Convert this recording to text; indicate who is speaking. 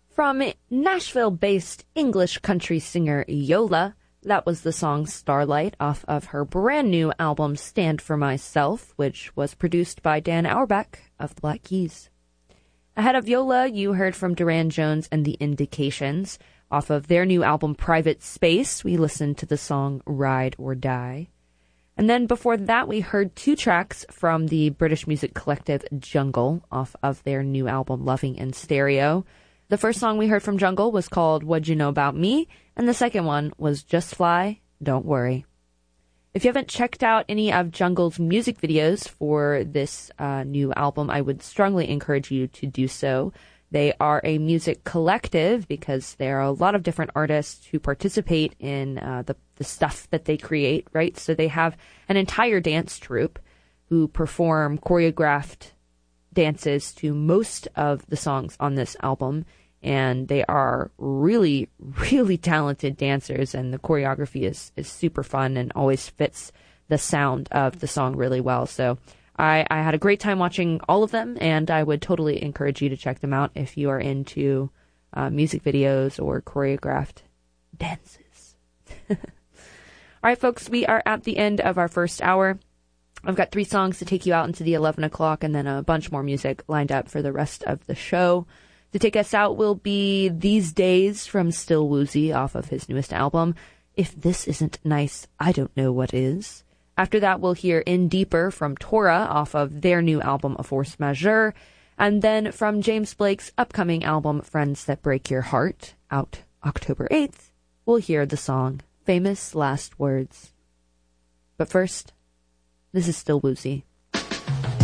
Speaker 1: From Nashville-based English country singer Yola, that was the song Starlight off of her brand new album Stand For Myself, which was produced by Dan Auerbach of the Black Keys. Ahead of Yola, you heard from Duran Jones and the Indications. Off of their new album Private Space, we listened to the song Ride or Die. And then before that, we heard two tracks from the British music collective Jungle off of their new album Loving in Stereo. The first song we heard from Jungle was called What'd You Know About Me, and the second one was Just Fly, Don't Worry. If you haven't checked out any of Jungle's music videos for this new album, I would strongly encourage you to do so. They are a music collective because there are a lot of different artists who participate in the stuff that they create, right? So they have an entire dance troupe who perform choreographed dances to most of the songs on this album. And they are really, really talented dancers, and the choreography is super fun and always fits the sound of the song really well. So I had a great time watching all of them, and I would totally encourage you to check them out if you are into music videos or choreographed dances. All right, folks, we are at the end of our first hour. I've got 3 songs to take you out into the 11 o'clock and then a bunch more music lined up for the rest of the show. To take us out will be These Days from Still Woozy off of his newest album. If This Isn't Nice, I Don't Know What Is. After that, we'll hear In Deeper from Tora off of their new album, A Force Majeure. And then from James Blake's upcoming album, Friends That Break Your Heart, out October 8th, we'll hear the song Famous Last Words. But first, this is Still Woozy.